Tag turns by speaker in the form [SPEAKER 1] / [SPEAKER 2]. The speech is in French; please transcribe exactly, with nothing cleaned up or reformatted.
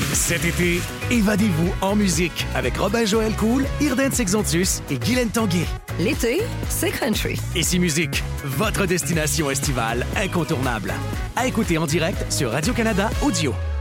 [SPEAKER 1] Cet été, évadez-vous en musique avec Robin Joël Cool, Irden Sexontus et Guylaine Tanguay.
[SPEAKER 2] L'été, c'est country.
[SPEAKER 1] Ici Musique, votre destination estivale incontournable. À écouter en direct sur Radio-Canada Audio.